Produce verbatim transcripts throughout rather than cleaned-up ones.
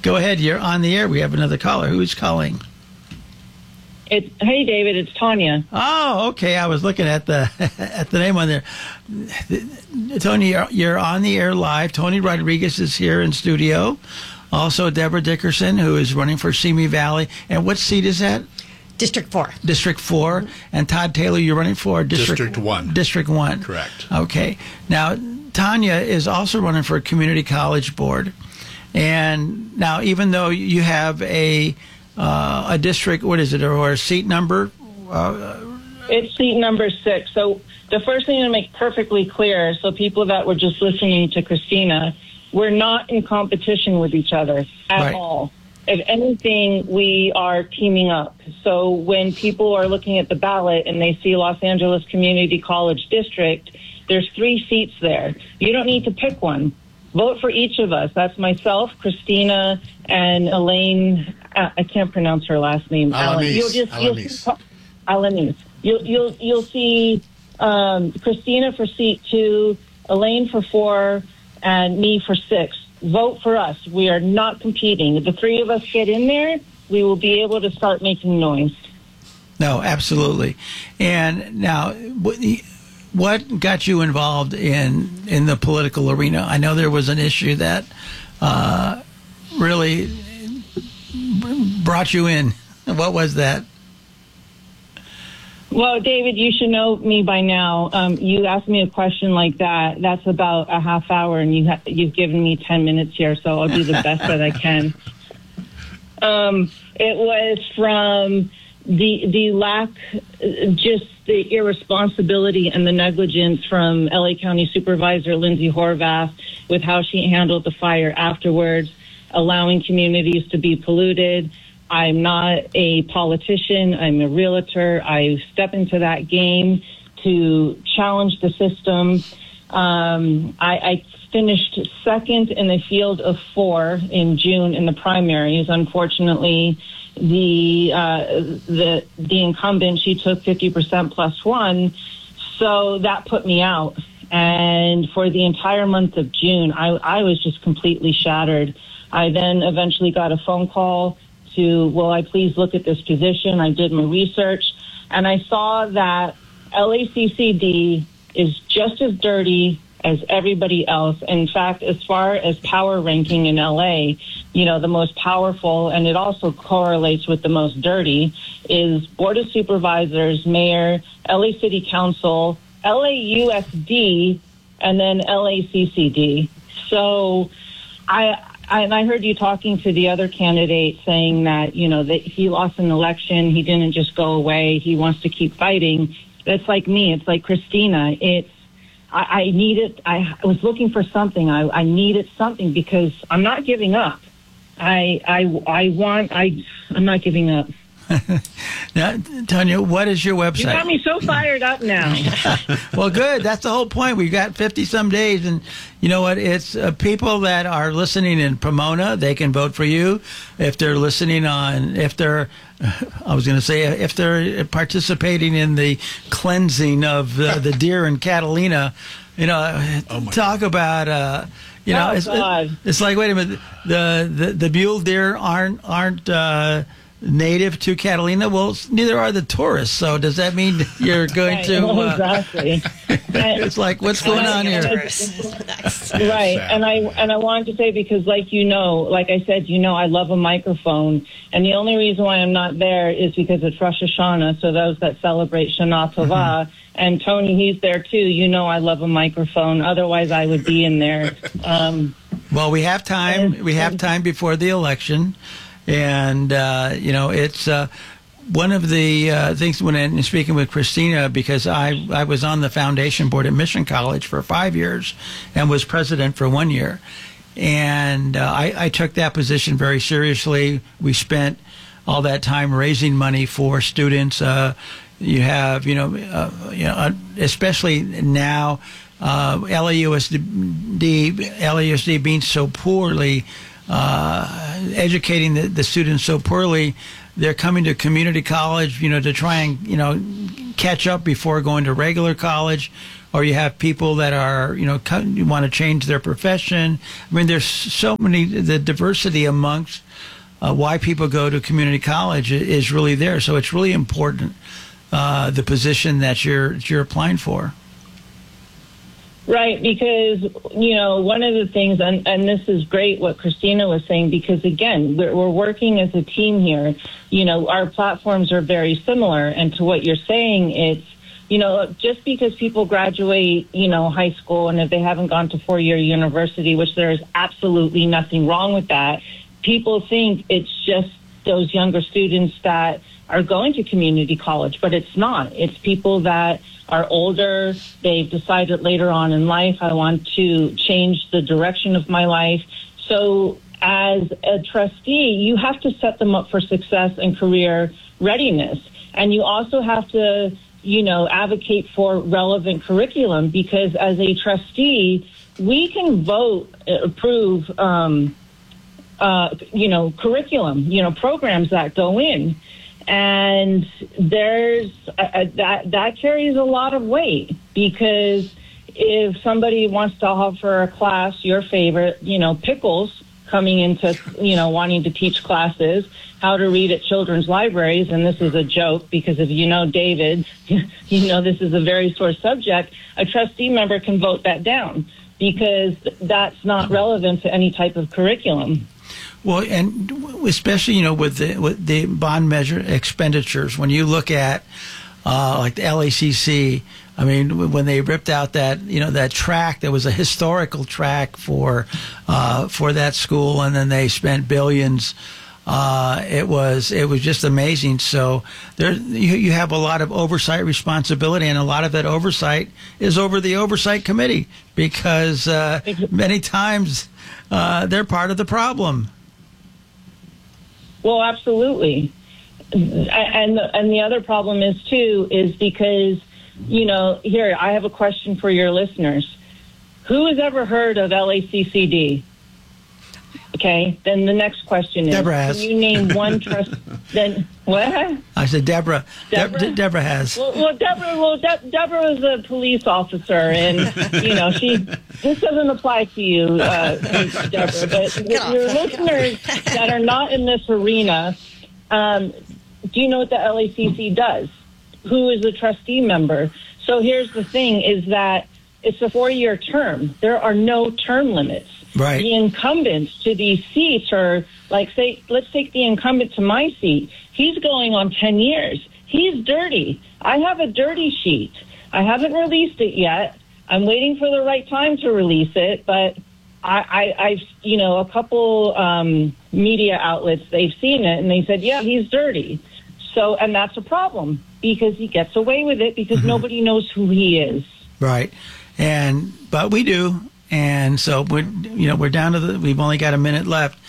Go ahead. You're on the air. We have another caller. Who's calling? It's, hey, David, it's Tanya. Oh, okay. I was looking at the at the name on there. Tony, you're, you're on the air live. Tony Rodriguez is here in studio. Also, Deborah Dickerson, who is running for Simi Valley. And what seat is that? District four. District four. And Todd Taylor, you're running for District, District one. District one. Correct. Okay. Now, Tanya is also running for Community College Board. And now, even though you have a uh, a district, what is it, or a seat number? Uh, It's seat number six. So the first thing to make perfectly clear, so people that were just listening to Christina, we're not in competition with each other at Right. all. If anything, we are teaming up. So when people are looking at the ballot and they see Los Angeles Community College District, there's three seats there. You don't need to pick one. Vote for each of us. That's myself, Christina, and Elaine. Uh, I can't pronounce her last name. Alanis. You'll just, Alanis. You'll see, Alanis. You'll, you'll, you'll see um, Christina for seat two, Elaine for four, and me for six. Vote for us. We are not competing. If the three of us get in there, we will be able to start making noise. no, absolutely. And now, what, what got you involved in in the political arena? I know there was an issue that uh, really brought you in. What was that? Well, David, you should know me by now. Um, you asked me a question like that. That's about a half hour, and you ha- you've given me ten minutes here, so I'll do the best that I can. Um, it was from the the lack, just the irresponsibility and the negligence from L A County Supervisor Lindsay Horvath with how she handled the fire afterwards, allowing communities to be polluted. I'm not a politician. I'm a realtor. I step into that game to challenge the system. Um, I, I finished second in a field of four in June in the primaries. Unfortunately, the uh, the the incumbent, she took fifty percent plus one, so that put me out. And for the entire month of June, I, I was just completely shattered. I then eventually got a phone call to, will I please look at this position? I did my research, and I saw that L A C C D is just as dirty as everybody else. In fact, as far as power ranking in L A, you know, the most powerful, and it also correlates with the most dirty, is Board of Supervisors, Mayor, L A City Council, L A U S D, and then L A C C D. So I... I, and I heard you talking to the other candidate saying that, you know, that he lost an election. He didn't just go away. He wants to keep fighting. It's like me. It's like Christina. It's, I, I needed, I, I was looking for something. I, I needed something because I'm not giving up. I, I, I want, I, I'm not giving up. Now, Tanya, what is your website? You got me so fired up now. Well, good. That's the whole point. We've got fifty some days, and you know what? It's uh, people that are listening in Pomona. They can vote for you. If they're listening on, if they're, I was going to say, if they're participating in the cleansing of uh, the deer in Catalina, you know, Oh my talk God. about. Uh, you know, Oh, it's, God. it's like, wait a minute, the the, the mule deer aren't aren't. Uh, native to Catalina. Well, neither are the tourists. So does that mean you're going Right, to? well, Uh, exactly. it's like, what's going on here? Next. Right, Sad. and I and I wanted to say, because like you know, like I said, you know, I love a microphone, and the only reason why I'm not there is because it's Rosh Hashanah, so those that celebrate Shana Tova, Mm-hmm. and Tony, he's there too. You know, I love a microphone. Otherwise, I would be in there. Um, Well, we have time. We have time before the election. And, uh, you know, it's uh, one of the uh, things when I'm speaking with Christina, because I, I was on the foundation board at Mission College for five years and was president for one year. And uh, I, I took that position very seriously. We spent all that time raising money for students. Uh, you have, you know, uh, you know, especially now, uh, L A U S D, L A U S D being so poorly, uh, educating the, the students so poorly, they're coming to community college, you know, to try and, you know, catch up before going to regular college. or you have people that are, you know, co- you want to change their profession. I mean, there's so many, the diversity amongst uh, why people go to community college is really there. So it's really important, uh, the position that you're, you're applying for. Right, because, you know, one of the things, and, and this is great what Christina was saying, because, again, we're, we're working as a team here. You know, our platforms are very similar, and to what you're saying, it's, you know, just because people graduate, you know, high school, and if they haven't gone to four-year university, which there is absolutely nothing wrong with that, people think it's just those younger students that are going to community college, but it's not. It's people that are older. They've decided later on in life, I want to change the direction of my life. So as a trustee, you have to set them up for success and career readiness. And you also have to, you know, advocate for relevant curriculum, because as a trustee, we can vote, approve, um, uh, you know, curriculum, you know, programs that go in. And there's a, a, that that carries a lot of weight, because if somebody wants to offer a class, your favorite, you know, Pickles, coming into, you know, wanting to teach classes, how to read at children's libraries, and this is a joke because if you know David, you know this is a very sore subject, a trustee member can vote that down because that's not relevant to any type of curriculum. Well, and especially, you know, with the, with the bond measure expenditures, when you look at uh, like the L A C C, I mean, when they ripped out that, you know, that track that was a historical track for uh, for that school, and then they spent billions. Uh, it was it was just amazing. So there, you, you have a lot of oversight responsibility, and a lot of that oversight is over the oversight committee, because uh, many times uh, they're part of the problem. Well, absolutely. And the, and the other problem is, too, is because, you know, here, I have a question for your listeners. Who has ever heard of L A C C D? Okay, then the next question is, Deborah has. Can you name one trust? Then what? I said Deborah. Deborah, De- Deborah has. Well, well Deborah. Well, De- Deborah is a police officer, and you know she. This doesn't apply to you, uh, Deborah. But your listeners that are not in this arena, um, do you know what the L A C C does? Who is a trustee member? So here's the thing: is that it's a four-year term. There are no term limits. Right. The incumbents to these seats are like, say, let's take the incumbent to my seat. He's going on ten years. He's dirty. I have a dirty sheet. I haven't released it yet. I'm waiting for the right time to release it, but I, I, I've, you know, a couple um, media outlets, they've seen it, and they said, yeah, he's dirty. So, and that's a problem, because he gets away with it because mm-hmm. nobody knows who he is. Right. And, but we do. And so we're, you know, we're down to the, we've only got a minute left.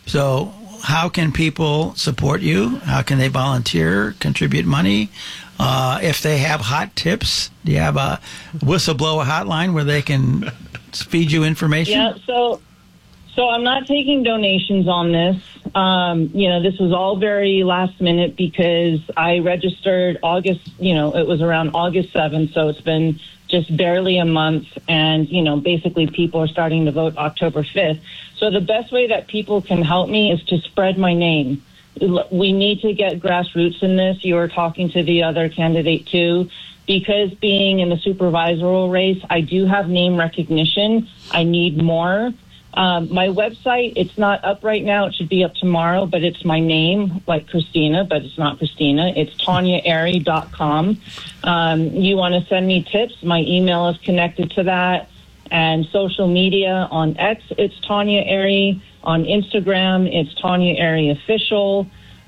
So how can people support you? How can they volunteer, contribute money? Uh, if they have hot tips, do you have a whistleblower hotline where they can feed you information? Yeah. So, so I'm not taking donations on this. Um, you know, this was all very last minute because I registered August, you know, it was around August seventh. So it's been just barely a month, and, you know, basically people are starting to vote October fifth. So the best way that people can help me is to spread my name. We need to get grassroots in this. You were talking to the other candidate, too. Because being in the supervisory race, I do have name recognition. I need more. Um, my website, it's not up right now. It should be up tomorrow, but it's my name, like Christina, but it's not Christina. It's Tanya Airy dot com. Um, you want to send me tips? My email is connected to that. And social media, on X, it's Tanya Airy. On Instagram, it's Tanya Airy Official.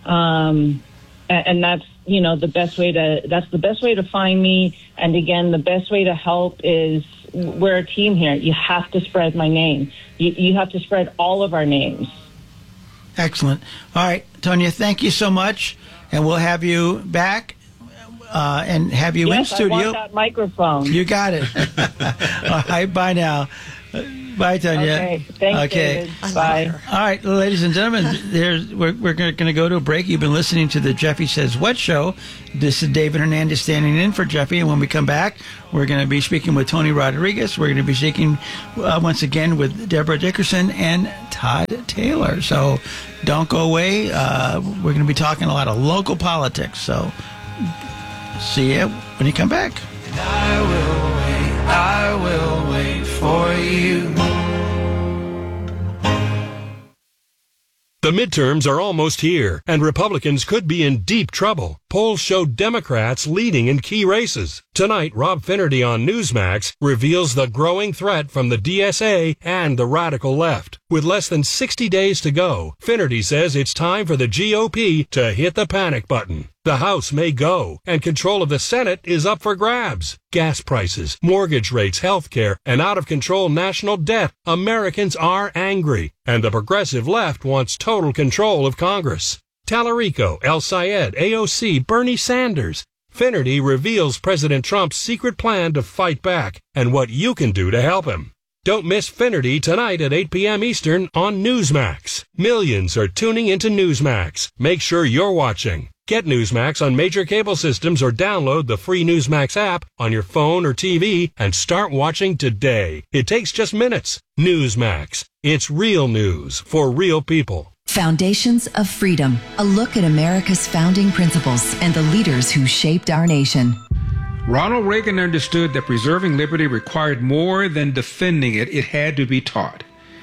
Um, and, and that's, you know, the best way to, that's the best way to find me. And again, the best way to help is, we're a team here. You have to spread my name. You, you have to spread all of our names. Excellent. All right, Tanya, thank you so much. And we'll have you back uh, and have you yes, in studio. I want that microphone. You got it. All right, bye now. Bye, Tanya. Okay. Thanks, okay. David. I love Bye. her. All right, ladies and gentlemen, there's, we're, we're going to go to a break. You've been listening to the Jeffy Says What show. This is David Hernandez standing in for Jeffy. And when we come back, we're going to be speaking with Tony Rodriguez. We're going to be speaking uh, once again with Deborah Dickerson and Todd Taylor. So don't go away. Uh, we're going to be talking a lot of local politics. So see you when you come back. I will wait. I will wait for you. The midterms are almost here, and Republicans could be in deep trouble. Polls show Democrats leading in key races. Tonight, Rob Finnerty on Newsmax reveals the growing threat from the D S A and the radical left. With less than sixty days to go, Finnerty says it's time for the G O P to hit the panic button. The House may go, and control of the Senate is up for grabs. Gas prices, mortgage rates, health care, and out-of-control national debt. Americans are angry, and the progressive left wants total control of Congress. Tallarico, El Sayed, A O C, Bernie Sanders. Finnerty reveals President Trump's secret plan to fight back and what you can do to help him. Don't miss Finnerty tonight at eight p.m. Eastern on Newsmax. Millions are tuning into Newsmax. Make sure you're watching. Get Newsmax on major cable systems or download the free Newsmax app on your phone or T V and start watching today. It takes just minutes. Newsmax. It's real news for real people. Foundations of Freedom, a look at America's founding principles and the leaders who shaped our nation. Ronald Reagan understood that preserving liberty required more than defending it, it had to be taught.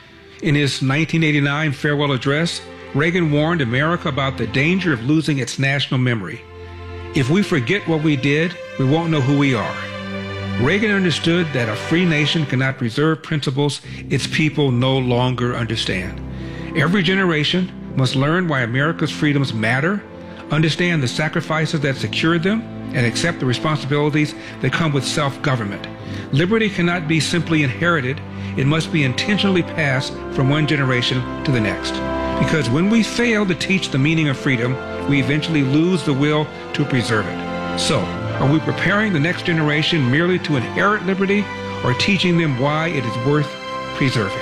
In his nineteen eighty-nine farewell address, Reagan warned America about the danger of losing its national memory. If we forget what we did, we won't know who we are. Reagan understood that a free nation cannot preserve principles its people no longer understand. Every generation must learn why America's freedoms matter, understand the sacrifices that secured them, and accept the responsibilities that come with self-government. Liberty cannot be simply inherited. It must be intentionally passed from one generation to the next. Because when we fail to teach the meaning of freedom, we eventually lose the will to preserve it. So, are we preparing the next generation merely to inherit liberty, or teaching them why it is worth preserving?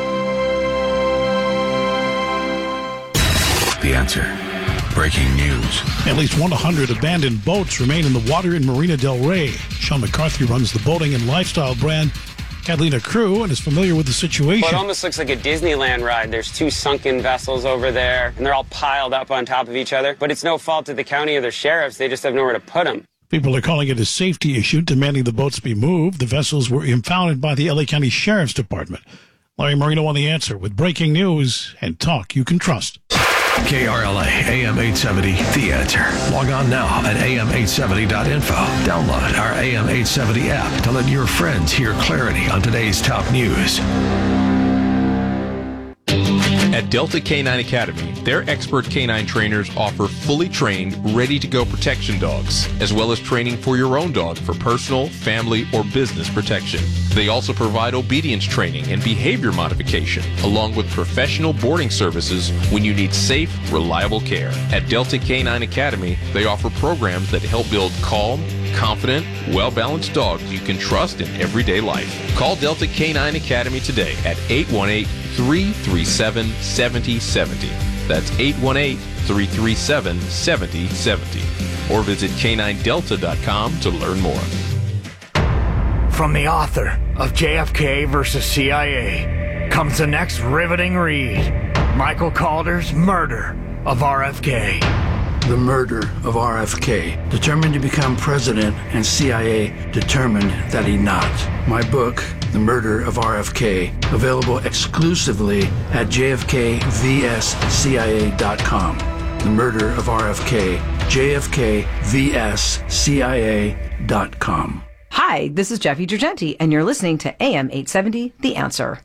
The Answer. Breaking news. At least one hundred abandoned boats remain in the water in Marina del Rey. Sean McCarthy runs the boating and lifestyle brand Catalina Crew and is familiar with the situation. Well, it almost looks like a Disneyland ride. There's two sunken vessels over there, and they're all piled up on top of each other. But it's no fault of the county or the sheriffs. They just have nowhere to put them. People are calling it a safety issue, demanding the boats be moved. The vessels were impounded by the L A County Sheriff's Department. Larry Marino on The Answer with breaking news and talk you can trust. K R L A, A M eight seventy, The Answer. Log on now at A M eight seventy dot info. Download our A M eight seventy app to let your friends hear clarity on today's top news. At Delta K nine Academy, their expert canine trainers offer fully trained, ready-to-go protection dogs, as well as training for your own dog for personal, family, or business protection. They also provide obedience training and behavior modification, along with professional boarding services when you need safe, reliable care. At Delta K nine Academy, they offer programs that help build calm, confident, well-balanced dogs you can trust in everyday life. Call Delta K nine Academy today at eight one eight, three three seven, seven zero seven zero. That's eight one eight, three three seven, seven zero seven zero. Or visit K nine delta dot com to learn more. From the author of J F K versus C I A comes the next riveting read, Michael Calder's Murder of R F K. The murder of R F K, determined to become president, and C I A determined that he not. My book, The Murder of R F K, available exclusively at J F K V S C I A dot com. The Murder of R F K, J F K V S C I A dot com. Hi, this is Jeffy Girgenti, and you're listening to A M eight seventy, The Answer.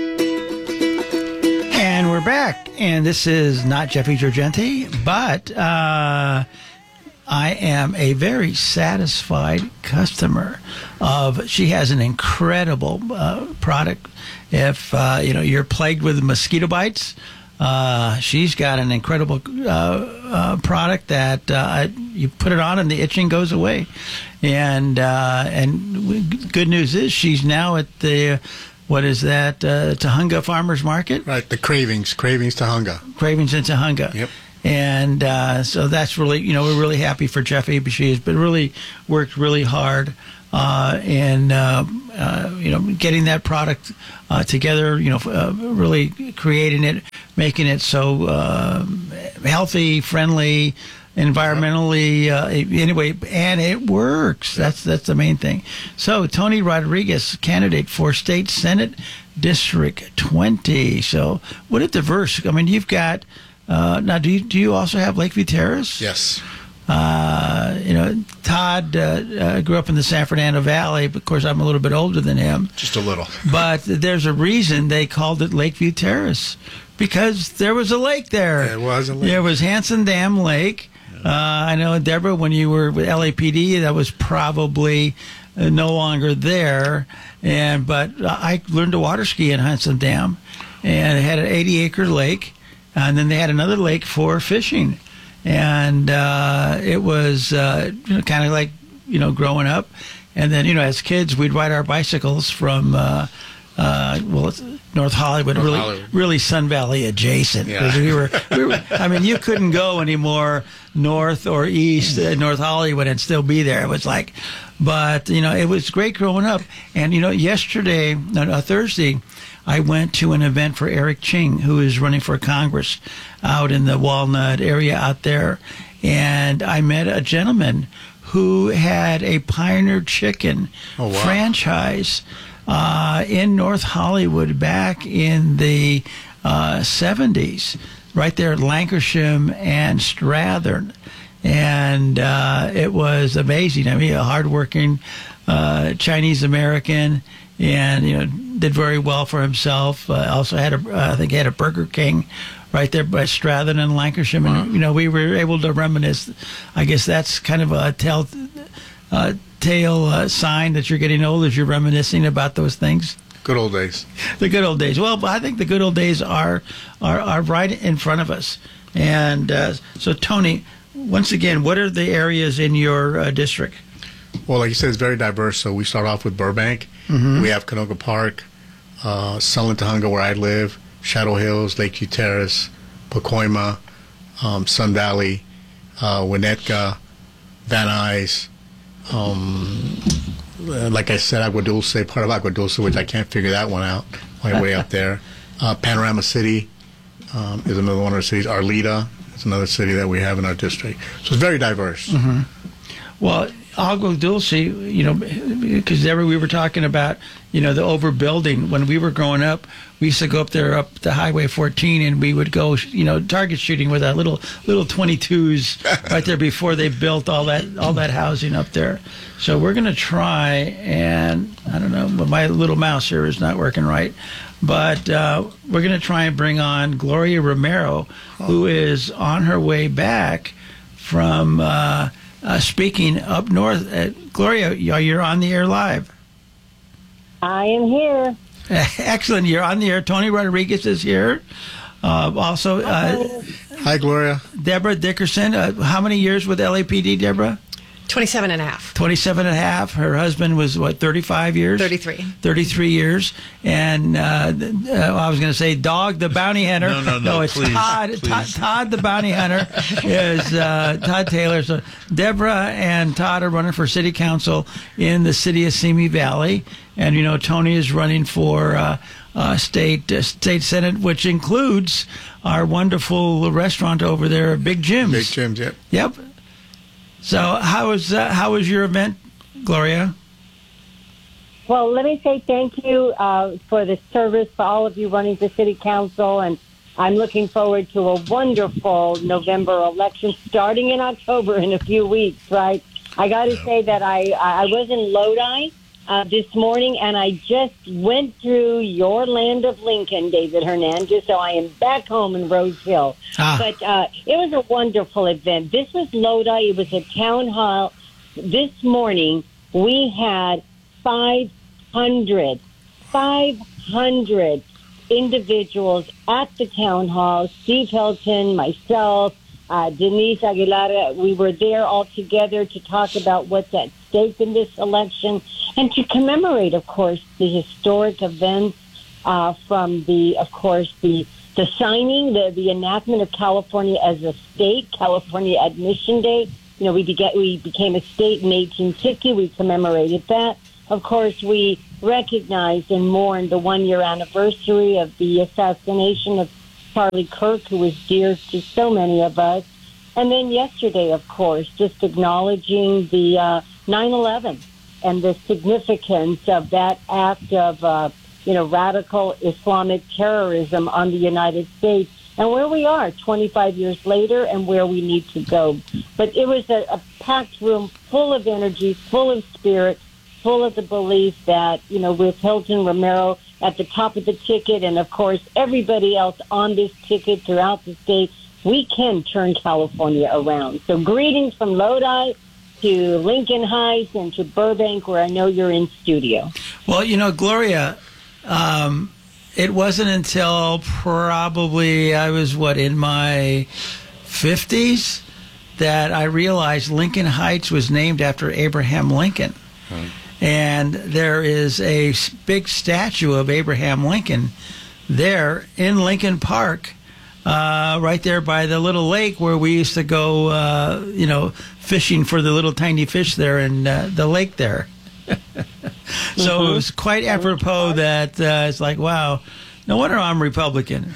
And we're back, and this is not Jeffy Girgenti, but uh, I am a very satisfied customer of. She has an incredible uh, product. If uh, you know you're plagued with mosquito bites, uh, she's got an incredible uh, uh, product that uh, you put it on and the itching goes away. And uh, and good news is she's now at the what is that? Uh, Tahunga Farmers Market? Right, the Cravings, Cravings Tahunga. Cravings in Tahunga. Yep. And uh, so that's really, you know, we're really happy for Jeffy. She has been really worked really hard uh, in, uh, uh, you know, getting that product uh, together, you know, uh, really creating it, making it so uh, healthy, friendly, environmentally, uh, anyway, and it works. That's that's the main thing. So Tony Rodriguez, candidate for State Senate District twenty. So what a diverse. I mean, you've got uh, now. Do you do you also have Lakeview Terrace? Yes. Uh, you know, Todd uh, uh, grew up in the San Fernando Valley. But of course, I'm a little bit older than him. Just a little. But there's a reason they called it Lakeview Terrace, because there was a lake there. There was a lake. There was Hanson Dam Lake. Uh, I know, Deborah, when you were with L A P D, that was probably uh, no longer there. And but I learned to water ski in Hanson Dam, and it had an eighty acre lake, and then they had another lake for fishing. And uh, it was uh, you know, kind of like, you know, growing up. And then, you know, as kids, we'd ride our bicycles from, uh, uh, well, it's North Hollywood, North really, Hollywood. really Sun Valley adjacent. Yeah. We were, we were, I mean, you couldn't go anymore north or east, uh, North Hollywood, and still be there. It was like, but, you know, it was great growing up. And, you know, yesterday, no, no, Thursday, I went to an event for Eric Ching, who is running for Congress out in the Walnut area out there. And I met a gentleman who had a Pioneer Chicken Oh, wow. franchise uh, in North Hollywood back in the uh, seventies, right there at Lancashire and Strathern. And uh, it was amazing. I mean, a hardworking uh, Chinese American, and you know, did very well for himself. Uh, also had a, uh, I think, he had a Burger King right there by Strathern and Lancashire. And you know, we were able to reminisce. I guess that's kind of a tell, uh, tale uh, sign that you're getting old, as you're reminiscing about those things. Good old days. The good old days. Well, I think the good old days are are, are right in front of us. And uh, so, Tony, once again, what are the areas in your uh, district? Well, like you said, it's very diverse. So we start off with Burbank. Mhm. We have Canoga Park, uh, Sunland, Tahunga, where I live, Shadow Hills, Lakeview Terrace, Pacoima, um, Sun Valley, uh, Winnetka, Van Nuys. Um, uh, like I said, Agua Dulce, part of Agua Dulce, which I can't figure that one out, my way up there. Uh, Panorama City um, is another one of our cities. Arleta is another city that we have in our district. So it's very diverse. Mm-hmm. Well, Agua Dulce, you know, because there we were talking about, you know, the overbuilding. When we were growing up, we used to go up there up the Highway fourteen, and we would go, you know, target shooting with our little little twenty-twos right there before they built all that all that housing up there. So we're going to try, and I don't know, but my little mouse here is not working right. But uh, we're going to try and bring on Gloria Romero, who is on her way back from uh, uh, speaking up north. Uh, Gloria, you're on the air live. I am here. Excellent. You're on the air. Tony Rodriguez is here. Uh, also, uh, hi, Gloria. Deborah Dickerson. Uh, how many years with L A P D, Deborah? twenty-seven and a half. twenty-seven and a half. Her husband was, what, thirty-five years? thirty-three. thirty-three years. And uh, uh, I was going to say Dog the Bounty Hunter. No, no, no, it's please, Todd, please. Todd. Todd the Bounty Hunter is uh, Todd Taylor. So Deborah and Todd are running for city council in the city of Simi Valley. And, you know, Tony is running for uh, uh, state uh, state senate, which includes our wonderful restaurant over there, Big Jim's. Big Jim's, yep. Yep. So how was uh, how was your event, Gloria? Well, let me say thank you uh, for the service, for all of you running for city council, and I'm looking forward to a wonderful November election starting in October in a few weeks, right? I got to say that I, I was in Lodi uh, this morning, and I just went through your land of Lincoln, David Hernandez, so I am back home in Rose Hill. Ah. But uh, it was a wonderful event. This was Lodi. It was a town hall. This morning, we had five hundred, five hundred individuals at the town hall. Steve Hilton, myself, uh, Denise Aguilar. We were there all together to talk about what's at stake in this election and to commemorate, of course, the historic events uh, from the, of course, the the signing, the, the enactment of California as a state, California Admission Day. You know, we, beget, we became a state in eighteen fifty. We commemorated that. Of course, we recognized and mourned the one-year anniversary of the assassination of Charlie Kirk, who was dear to so many of us. And then yesterday, of course, just acknowledging the uh, nine eleven and the significance of that act of, uh, you know, radical Islamic terrorism on the United States and where we are twenty-five years later and where we need to go. But it was a, a packed room full of energy, full of spirit, full of the belief that, you know, with Hilton Romero at the top of the ticket and, of course, everybody else on this ticket throughout the state, we can turn California around. So greetings from Lodi to Lincoln Heights and to Burbank, where I know you're in studio. Well, you know, Gloria, um, it wasn't until probably I was, what, in my fifties that I realized Lincoln Heights was named after Abraham Lincoln. Hmm. And there is a big statue of Abraham Lincoln there in Lincoln Park, uh, right there by the little lake where we used to go, uh, you know, fishing for the little tiny fish there in uh, the lake there. So mm-hmm. It was quite apropos that uh, it's like, wow, no wonder I'm Republican.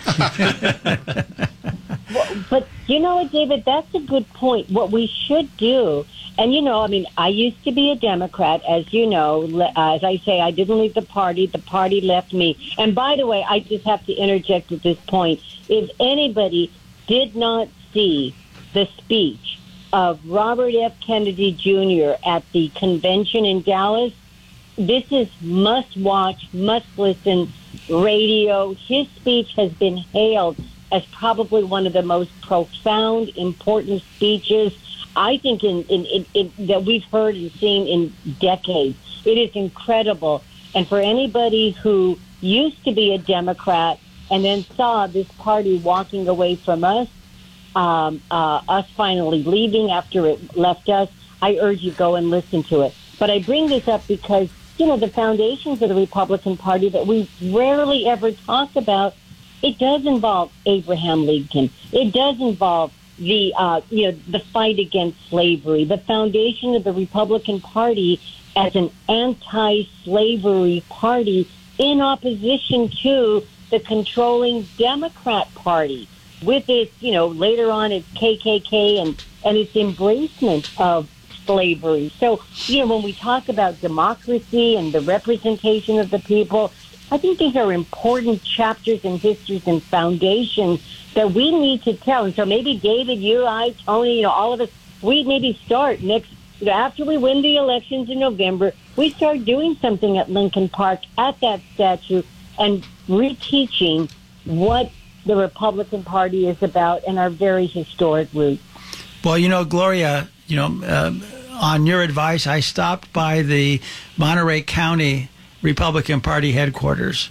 Well, but you know what, David, that's a good point. What we should do, and, you know, I mean, I used to be a Democrat, as you know. Uh, as I say, I didn't leave the party. The party left me. And by the way, I just have to interject at this point. If anybody did not see the speech of Robert F. Kennedy Junior at the convention in Dallas, this is must-watch, must-listen radio. His speech has been hailed as probably one of the most profound, important speeches I think in, in, in, in that we've heard and seen in decades. It is incredible. And for anybody who used to be a Democrat and then saw this party walking away from us, um, uh, us finally leaving after it left us, I urge you go and listen to it. But I bring this up because, you know, the foundations of the Republican Party that we rarely ever talk about, it does involve Abraham Lincoln. It does involve the uh, you know the fight against slavery, the foundation of the Republican Party as an anti-slavery party in opposition to the controlling Democrat Party with its, you know, later on its K K K and, and its embracement of slavery. So, you know, when we talk about democracy and the representation of the people, I think these are important chapters and histories and foundations that we need to tell. And so maybe David, you, I, Tony, you know, all of us, we maybe start next, you know, after we win the elections in November, we start doing something at Lincoln Park at that statue and reteaching what the Republican Party is about and our very historic roots. Well, you know, Gloria, you know, uh, on your advice, I stopped by the Monterey County Republican Party headquarters.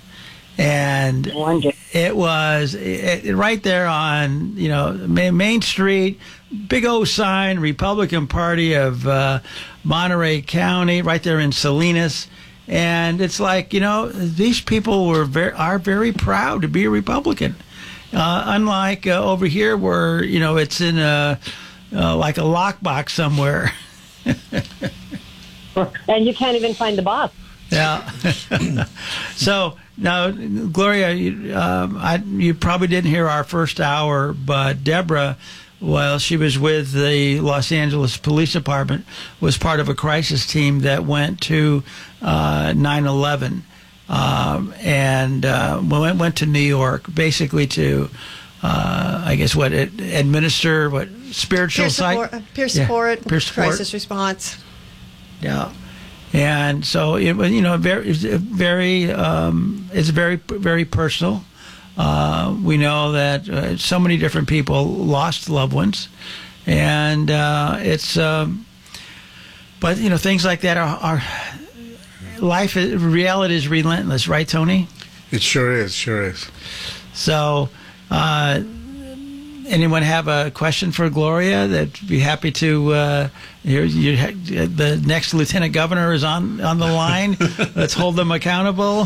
And it was it, it, right there on, you know, Main Street, big old sign, Republican Party of uh, Monterey County, right there in Salinas. And it's like, you know, these people were very, are very proud to be a Republican. Uh, unlike uh, over here where, you know, it's in a, uh, like a lockbox somewhere. And you can't even find the box. Yeah. So now, Gloria, you, um, I, you probably didn't hear our first hour, but Deborah, while she was with the Los Angeles Police Department, was part of a crisis team that went to uh, nine eleven um, and uh, went, went to New York, basically to, uh, I guess, what, it, administer, what, spiritual peer site? Support, peer support, yeah, peer support, crisis response. Yeah. And so it was, you know, very, it's very, um, it's very, very personal. Uh, we know that uh, so many different people lost loved ones, and uh, it's, um, but you know, things like that are, are life. Is, reality is relentless, right, Tony? It sure is, sure is. So, uh, anyone have a question for Gloria? That'd be happy to. Uh, here, you, the next lieutenant governor is on on the line. Let's hold them accountable.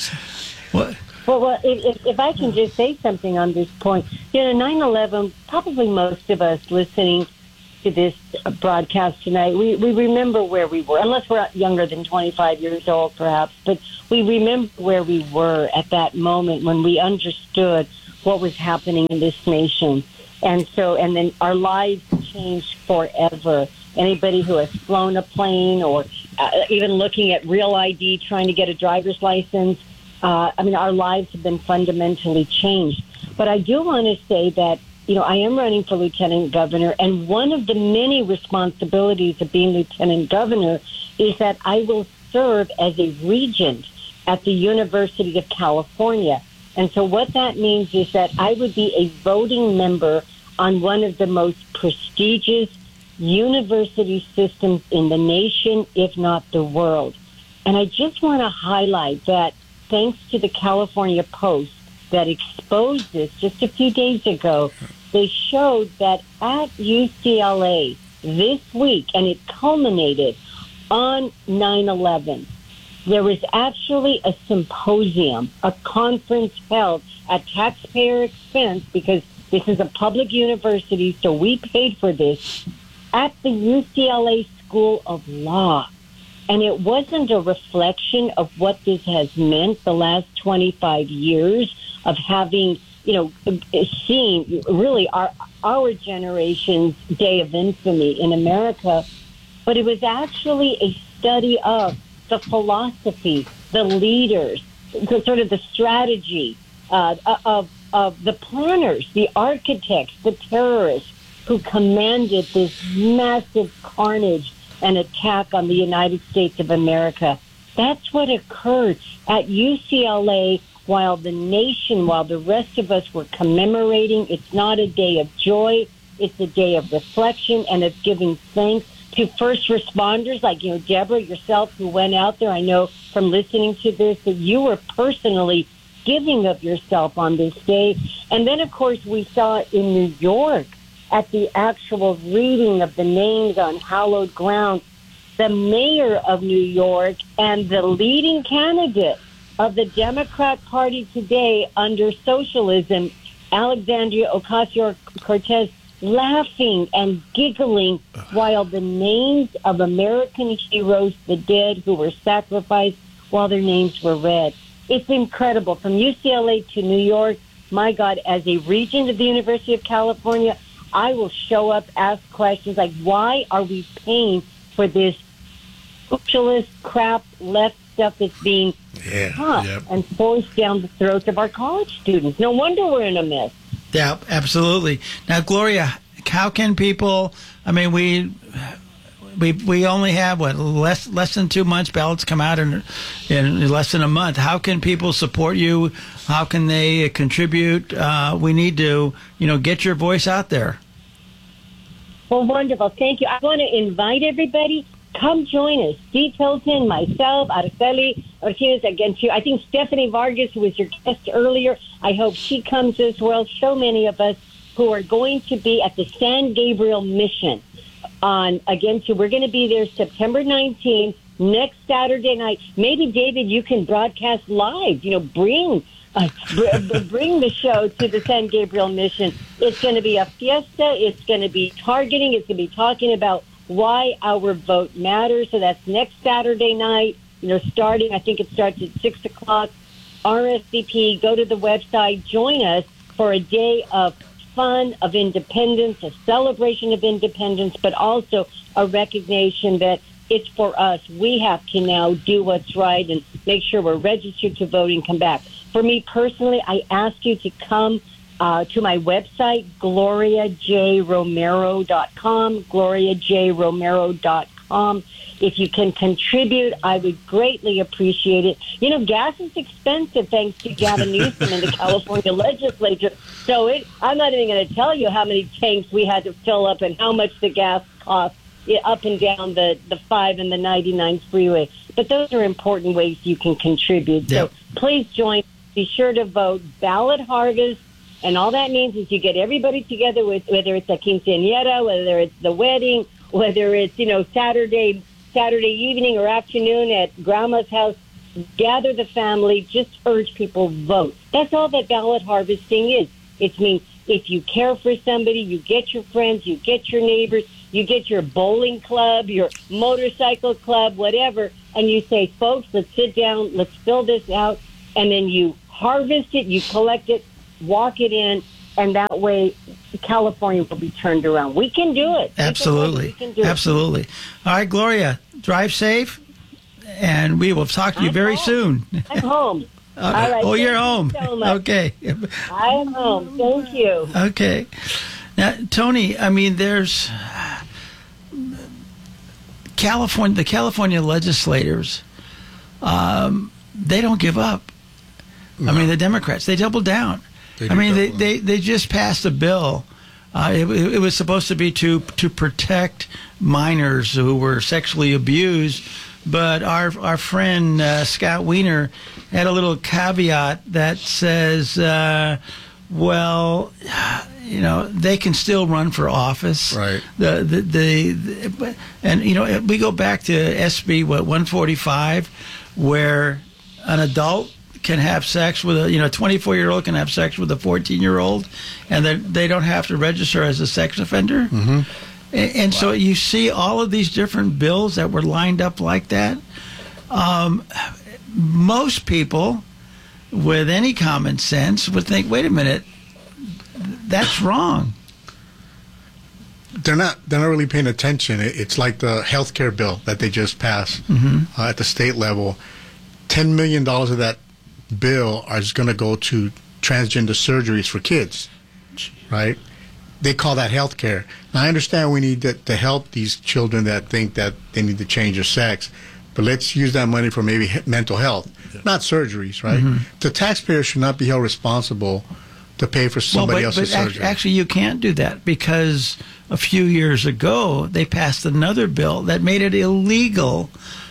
What? Well, well if, if, if I can just say something on this point, you know, nine eleven, probably most of us listening to this broadcast tonight, we, we remember where we were, unless we're younger than twenty-five years old, perhaps, but we remember where we were at that moment when we understood what was happening in this nation. And so, and then our lives changed forever. Anybody who has flown a plane or uh, even looking at Real I D, trying to get a driver's license, uh, I mean, our lives have been fundamentally changed. But I do want to say that, you know, I am running for lieutenant governor, and one of the many responsibilities of being lieutenant governor is that I will serve as a regent at the University of California. And so what that means is that I would be a voting member on one of the most prestigious university systems in the nation, if not the world. And I just want to highlight that thanks to the California Post that exposed this just a few days ago, they showed that at U C L A this week, and it culminated on nine eleven, there was actually a symposium, a conference held at taxpayer expense, because this is a public university, so we paid for this, at the U C L A School of Law. And it wasn't a reflection of what this has meant the last twenty-five years of having, you know, seen really our our generation's day of infamy in America, but it was actually a study of the philosophy, the leaders, sort of the strategy uh, of of the planners, the architects, the terrorists who commanded this massive carnage and attack on the United States of America. That's what occurred at U C L A while the nation, while the rest of us were commemorating. It's not a day of joy. It's a day of reflection and of giving thanks to first responders like, you know, Deborah, yourself, who went out there. I know from listening to this that you were personally giving of yourself on this day. And then, of course, we saw in New York at the actual reading of the names on hallowed ground, the mayor of New York and the leading candidate of the Democrat Party today under socialism, Alexandria Ocasio-Cortez, laughing and giggling while the names of American heroes, the dead who were sacrificed, while their names were read. It's incredible. From U C L A to New York, my God, as a regent of the University of California, I will show up, ask questions like, why are we paying for this socialist crap left stuff that's being yeah, taught yep. and forced down the throats of our college students? No wonder we're in a mess. Yeah, absolutely. Now, Gloria, how can people? I mean, we we we only have what less less than two months. Ballots come out in in less than a month. How can people support you? How can they contribute? Uh, we need to, you know, get your voice out there. Well, wonderful. Thank you. I want to invite everybody. Come join us. Steve Hilton, myself, Araceli Ortiz, again, too. I think Stephanie Vargas, who was your guest earlier, I hope she comes as well. So many of us who are going to be at the San Gabriel Mission on, again, too. We're going to be there September nineteenth, next Saturday night. Maybe, David, you can broadcast live, you know, bring uh, br- bring the show to the San Gabriel Mission. It's going to be a fiesta. It's going to be targeting. It's going to be talking about why our vote matters. So that's next Saturday night, you know, starting, I think it starts at six o'clock. R S V P, go to the website, join us for a day of fun, of independence, a celebration of independence, but also a recognition that it's for us. We have to now do what's right and make sure we're registered to vote and come back. For me personally, I ask you to come Uh, to my website, gloria j romero dot com, gloria j romero dot com. If you can contribute, I would greatly appreciate it. You know, gas is expensive thanks to Gavin Newsom in the California legislature. So it, I'm not even going to tell you how many tanks we had to fill up and how much the gas costs up and down the, the five and the ninety-nine freeway. But those are important ways you can contribute. So yep. please join. Be sure to vote. Ballot Harvest And all that means is you get everybody together, with whether it's a quinceañera, whether it's the wedding, whether it's, you know, Saturday Saturday evening or afternoon at grandma's house. Gather the family, just urge people vote. That's all that ballot harvesting is. It means if you care for somebody, you get your friends, you get your neighbors, you get your bowling club, your motorcycle club, whatever, and you say, folks, let's sit down, let's fill this out, and then you harvest it, you collect it, walk it in, and that way California will be turned around. We can do it. Absolutely. We can do it. Absolutely. All right, Gloria, drive safe, and we will talk to you I'm very home. soon. I'm home. Uh, All right. oh, Thank you're you home. so much. Okay. I am home. Thank you. Okay. Now, Tony, I mean, there's California, the California legislators, um, they don't give up. No. I mean, the Democrats, they double down. They I mean, they, they, they just passed a bill. Uh, it, it was supposed to be to to protect minors who were sexually abused, but our our friend uh, Scott Wiener had a little caveat that says, uh, well, you know, they can still run for office. Right. The the, the, the and you know, we go back to S B what one forty-five, where an adult can have sex with a, you know, twenty-four year old can have sex with a fourteen year old, and they they don't have to register as a sex offender. Mm-hmm. And, and wow. So you see all of these different bills that were lined up like that. Um, most people with any common sense would think, wait a minute, that's wrong. They're not. They're not really paying attention. It's like the health care bill that they just passed mm-hmm. uh, at the state level. Ten million dollars of that bill is going to go to transgender surgeries for kids, right? They call that health care. Now, I understand we need to, to help these children that think that they need to change their sex, but let's use that money for maybe mental health, yeah. not surgeries, right? Mm-hmm. The taxpayer should not be held responsible to pay for somebody well, but, else's but surgery. Actually, you can't do that because a few years ago, they passed another bill that made it illegal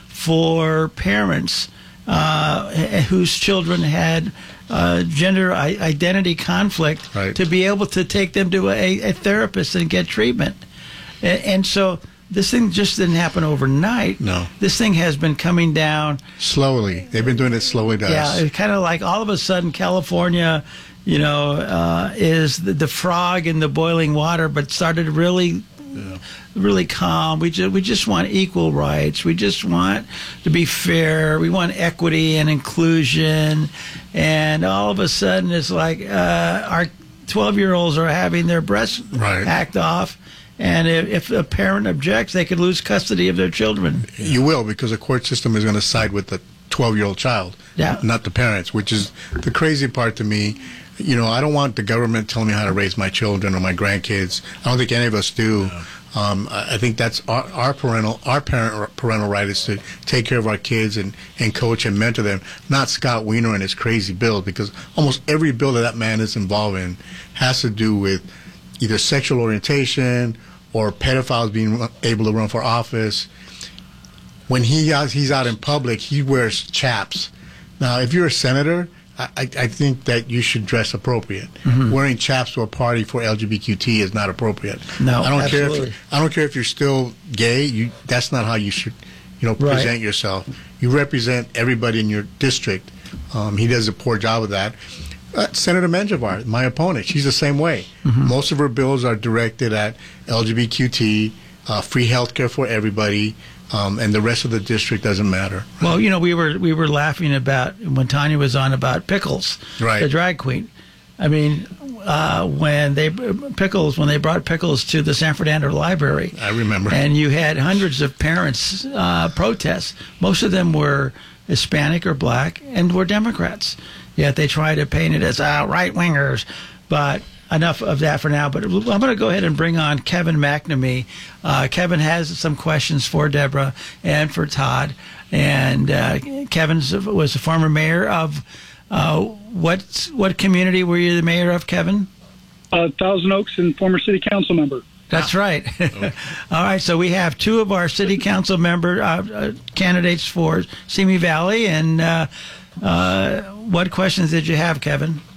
for parents Uh, whose children had uh, gender I- identity conflict right. to be able to take them to a, a therapist and get treatment. And, and so this thing just didn't happen overnight. No. This thing has been coming down slowly. They've been doing it slowly to yeah, us. Yeah, it's kind of like all of a sudden California, you know, uh, is the, the frog in the boiling water, but started really... Yeah. really calm. We just we just want equal rights. We just want to be fair. We want equity and inclusion. And all of a sudden, it's like uh, our twelve-year-olds are having their breasts right. hacked off. And if, if a parent objects, they could lose custody of their children. You will, because the court system is going to side with the twelve-year-old child, yeah. not the parents, which is the crazy part to me. You know, I don't want the government telling me how to raise my children or my grandkids. I don't think any of us do. No. Um, I think that's our, our parental our parent parental right is to take care of our kids and, and coach and mentor them, not Scott Wiener and his crazy bills, because almost every bill that that man is involved in has to do with either sexual orientation or pedophiles being able to run for office. When he he's out in public, he wears chaps. Now, if you're a senator, I, I think that you should dress appropriate. Mm-hmm. Wearing chaps to a party for L G B T Q is not appropriate. No, I don't absolutely. care. If, I don't care if you're still gay. You, that's not how you should, you know, present right. yourself. You represent everybody in your district. Um, he does a poor job of that. Uh, Senator Menjivar, my opponent, she's the same way. Mm-hmm. Most of her bills are directed at L G B T Q, uh, free health care for everybody. Um, and the rest of the district doesn't matter. Well, you know, we were we were laughing about when Tanya was on about Pickles, right. the drag queen. I mean, uh, when they Pickles when they brought Pickles to the San Fernando Library, I remember, and you had hundreds of parents uh, protest. Most of them were Hispanic or black, and were Democrats. Yet they tried to paint it as uh, right wingers, but. Enough of that for now, but I'm going to go ahead and bring on Kevin McNamee. Uh, Kevin has some questions for Deborah and for Todd. And uh, Kevin was a former mayor of uh, what what community were you the mayor of, Kevin? Uh, Thousand Oaks and former city council member. That's right. Okay. All right, so we have two of our city council member uh, uh, candidates for Simi Valley. And uh, uh, what questions did you have, Kevin?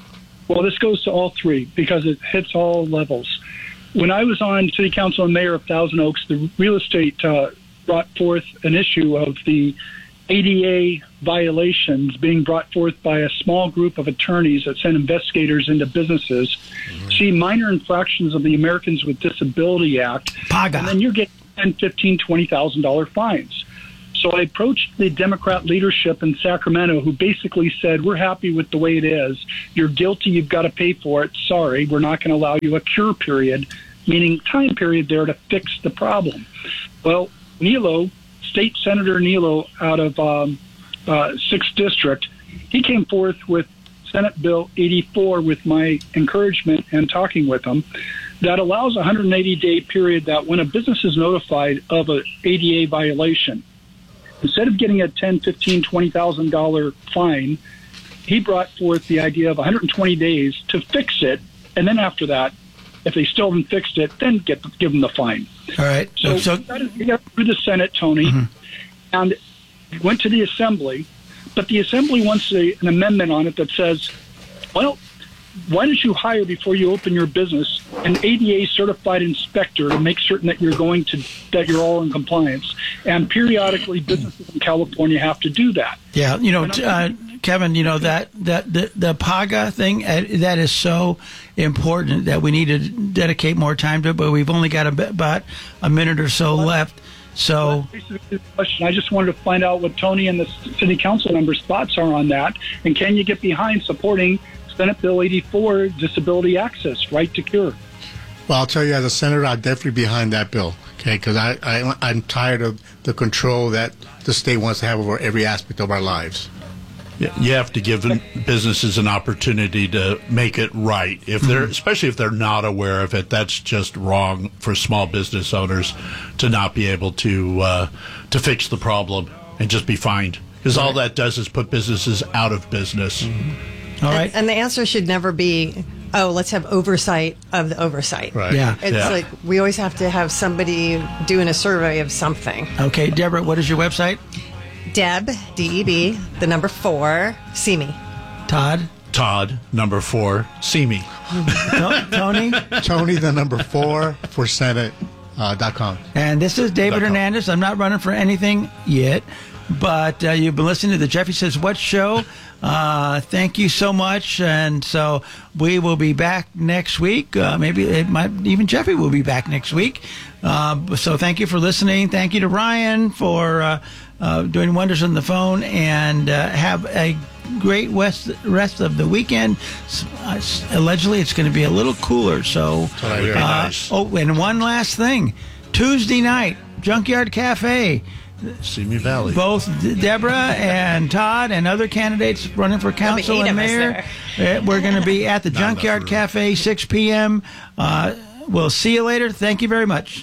Well, this goes to all three because it hits all levels. When I was on City Council and Mayor of Thousand Oaks, the real estate uh, brought forth an issue of the A D A violations being brought forth by a small group of attorneys that send investigators into businesses, mm-hmm. see minor infractions of the Americans with Disability Act, Paga. and then you're getting ten, fifteen, twenty thousand dollar fines. So I approached the Democrat leadership in Sacramento, who basically said, "We're happy with the way it is. You're guilty. You've got to pay for it. Sorry, we're not going to allow you a cure period," meaning time period there to fix the problem. Well, Nilo, State Senator Nilo out of um, uh, sixth District, he came forth with Senate Bill eighty-four with my encouragement and talking with him that allows a one hundred eighty day period that when a business is notified of an A D A violation, instead of getting a ten, fifteen, twenty thousand dollar fine, he brought forth the idea of one hundred twenty days to fix it, and then after that, if they still haven't fixed it, then get give them the fine. All right. So, so we got, we got through the Senate, Tony, mm-hmm. and went to the Assembly, but the Assembly wants a, an amendment on it that says, well, why don't you hire before you open your business an A D A certified inspector to make certain that you're going to that you're all in compliance, and periodically businesses in California have to do that. Yeah, you know, uh, Kevin, you know that that the the PAGA thing uh, that is so important that we need to dedicate more time to it. But we've only got a, about a minute or so left. So, question. I just wanted to find out what Tony and the city council members' thoughts are on that, and can you get behind supporting Senate Bill eighty-four, disability access, right to cure? Well, I'll tell you, as a senator, I'm definitely behind that bill, okay, because I, I, I'm tired of the control that the state wants to have over every aspect of our lives. You have to give businesses an opportunity to make it right. If they're, mm-hmm. especially if they're not aware of it, that's just wrong for small business owners to not be able to uh, to fix the problem and just be fined. Because all that does is put businesses out of business. Mm-hmm. All right. And, and the answer should never be, oh, let's have oversight of the oversight. Right. Yeah. It's yeah. like we always have to have somebody doing a survey of something. Okay, Deborah, what is your website? Deb, D E B, the number four, see me. Todd? Todd, number four, see me. Tony? Tony, the number four, for Senate uh, dot com. And this is David Hernandez. I'm not running for anything yet, but uh, you've been listening to the Jeffy Says What show. Uh, thank you so much. And so we will be back next week. Uh, maybe it might even Jeffy will be back next week. Uh, so thank you for listening. Thank you to Ryan for uh, uh, doing wonders on the phone, and uh, have a great west, rest of the weekend. Uh, allegedly, it's going to be a little cooler. So, uh, nice. Oh, and one last thing. Tuesday night, Junkyard Cafe. Simi Valley. Both Deborah and Todd and other candidates running for council and mayor. Uh, we're going to be at the Junkyard Cafe, six p.m. Uh, we'll see you later. Thank you very much.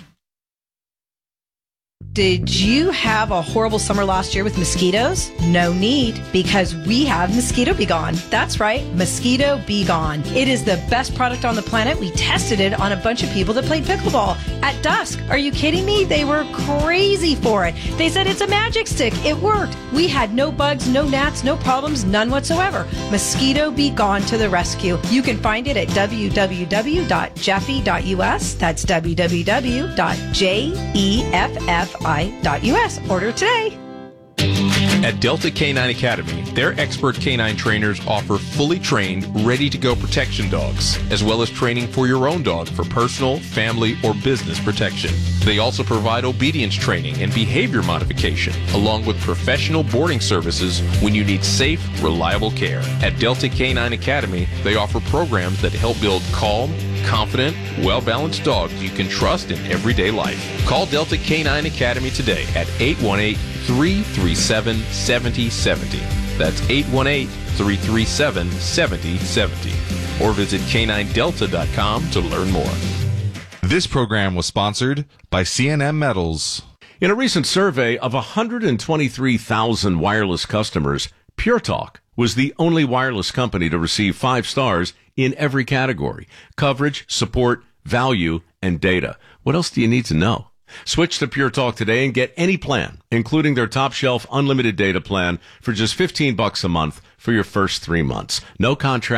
Did you have a horrible summer last year with mosquitoes? No need, because we have Mosquito Be Gone. That's right, Mosquito Be Gone. It is the best product on the planet. We tested it on a bunch of people that played pickleball at dusk. Are you kidding me? They were crazy for it. They said it's a magic stick. It worked. We had no bugs, no gnats, no problems, none whatsoever. Mosquito Be Gone to the rescue. You can find it at w w w dot jeffy dot u s. That's w w w dot jeffy dot u s. Order today. At Delta Canine Academy, their expert canine trainers offer fully trained, ready-to-go protection dogs, as well as training for your own dog for personal, family, or business protection. They also provide obedience training and behavior modification, along with professional boarding services when you need safe, reliable care. At Delta Canine Academy, they offer programs that help build calm, confident, well-balanced dogs you can trust in everyday life. Call Delta Canine Academy today at eight one eight, three three seven, seven zero seven zero. That's eight one eight, three three seven, seven zero seven zero. Or visit canine delta dot com to learn more. This program was sponsored by C and M Metals. In a recent survey of one hundred twenty-three thousand wireless customers, Pure Talk was the only wireless company to receive five stars in every category: coverage, support, value, and data. What else do you need to know? Switch to Pure Talk today and get any plan, including their top shelf unlimited data plan, for just fifteen bucks a month for your first three months. No contract,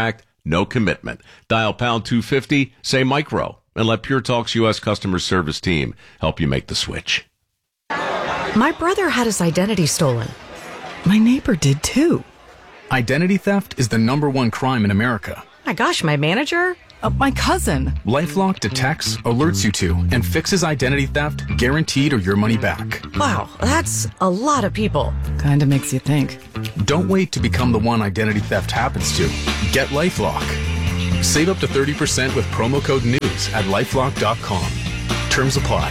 no commitment. Dial pound two fifty, say micro, and let Pure Talk's U S customer service team help you make the switch. My brother had his identity stolen. My neighbor did too. Identity theft is the number one crime in America. My gosh, my manager? Uh, my cousin. LifeLock detects, alerts you to, and fixes identity theft, guaranteed or your money back. Wow, that's a lot of people. Kinda makes you think. Don't wait to become the one identity theft happens to. Get LifeLock. Save up to thirty percent with promo code NEWS at lifelock dot com. Terms apply.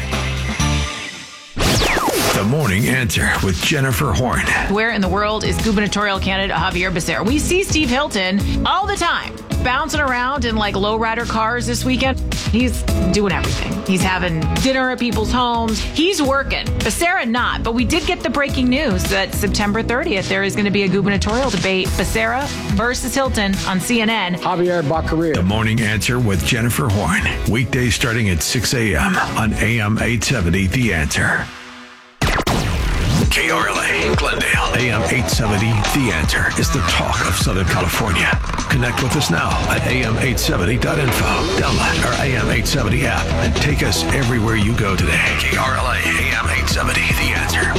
The Morning Answer with Jennifer Horn. Where in the world is gubernatorial candidate Javier Becerra? We see Steve Hilton all the time bouncing around in like lowrider cars this weekend. He's doing everything. He's having dinner at people's homes. He's working. Becerra not, but we did get the breaking news that September thirtieth there is going to be a gubernatorial debate. Becerra versus Hilton on C N N. Javier Baccaria. The Morning Answer with Jennifer Horn. Weekdays starting at six a.m. on A M eight seventy The Answer. K R L A, Glendale, A M eight seventy, The Answer is the talk of Southern California. Connect with us now at A M eight seventy dot info. Download our A M eight seventy app and take us everywhere you go today. K R L A, A M eight seventy, The Answer.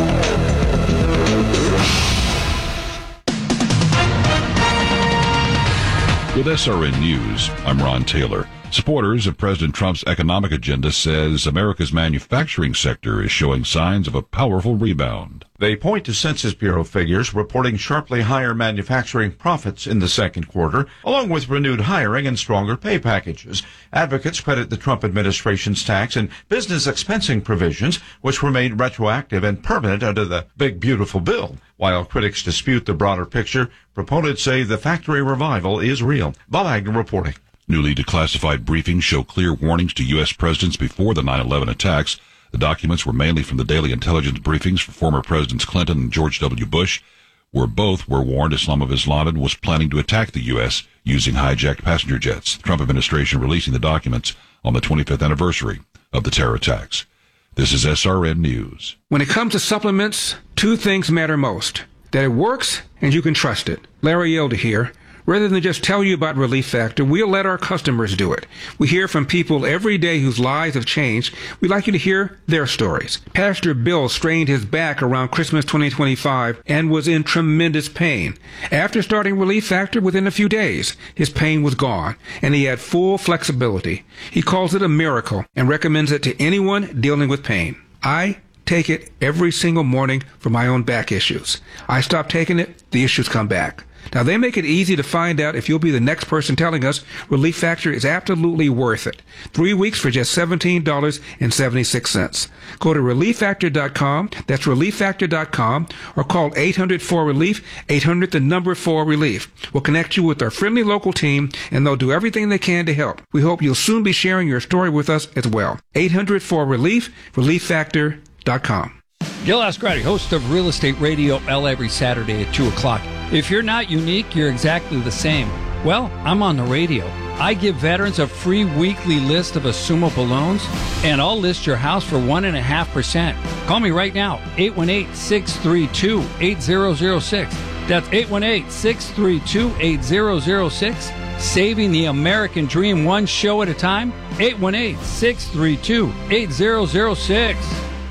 With S R N News, I'm Ron Taylor. Supporters of President Trump's economic agenda says America's manufacturing sector is showing signs of a powerful rebound. They point to Census Bureau figures reporting sharply higher manufacturing profits in the second quarter, along with renewed hiring and stronger pay packages. Advocates credit the Trump administration's tax and business expensing provisions, which were made retroactive and permanent under the Big Beautiful Bill. While critics dispute the broader picture, proponents say the factory revival is real. Bob Agnew reporting. Newly declassified briefings show clear warnings to U S presidents before the nine eleven attacks. The documents were mainly from the daily intelligence briefings for former Presidents Clinton and George W. Bush, where both were warned Osama bin Laden was planning to attack the U S using hijacked passenger jets. The Trump administration releasing the documents on the twenty-fifth anniversary of the terror attacks. This is S R N News. When it comes to supplements, two things matter most: that it works and you can trust it. Larry Elder here. Rather than just tell you about Relief Factor, we'll let our customers do it. We hear from people every day whose lives have changed. We'd like you to hear their stories. Pastor Bill strained his back around Christmas twenty twenty-five and was in tremendous pain. After starting Relief Factor, within a few days, his pain was gone, and he had full flexibility. He calls it a miracle and recommends it to anyone dealing with pain. I take it every single morning for my own back issues. I stop taking it, the issues come back. Now, they make it easy to find out if you'll be the next person telling us Relief Factor is absolutely worth it. Three weeks for just seventeen dollars and seventy-six cents. Go to relief factor dot com, that's relief factor dot com, or call eight hundred four relief, eight hundred the number four relief. We'll connect you with our friendly local team, and they'll do everything they can to help. We hope you'll soon be sharing your story with us as well. eight hundred four relief, relief factor dot com. Gil Ascarati, host of Real Estate Radio L every Saturday at two o'clock. If you're not unique, you're exactly the same. Well, I'm on the radio. I give veterans a free weekly list of assumable loans, and I'll list your house for one point five percent. Call me right now, eight one eight, six three two, eight zero zero six. That's eight one eight, six three two, eight zero zero six. Saving the American dream one show at a time, eight one eight, six three two, eight zero zero six.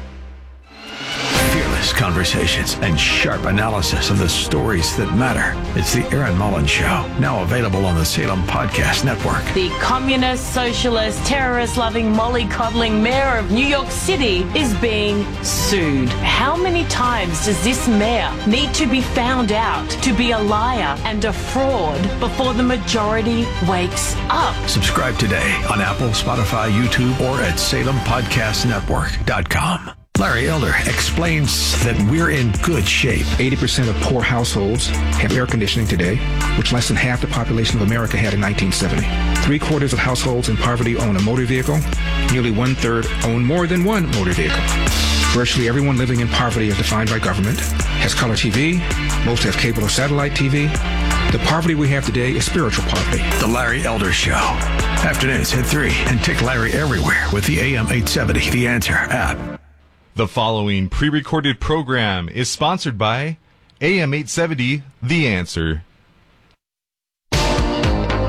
Fearless conversations and sharp analysis of the stories that matter. It's the Aaron Mullins Show, now available on the Salem Podcast Network. The communist, socialist, terrorist-loving, mollycoddling mayor of New York City is being sued. How many times does this mayor need to be found out to be a liar and a fraud before the majority wakes up? Subscribe today on Apple, Spotify, YouTube, or at salem podcast network dot com. Larry Elder explains that we're in good shape. eighty percent of poor households have air conditioning today, which less than half the population of America had in nineteen seventy. Three quarters of households in poverty own a motor vehicle. Nearly one third own more than one motor vehicle. Virtually everyone living in poverty as defined by government has color T V. Most have cable or satellite T V. The poverty we have today is spiritual poverty. The Larry Elder Show. Afternoons at three, and take Larry everywhere with the A M eight seventy The Answer app. The following pre-recorded program is sponsored by A M eight seventy The Answer.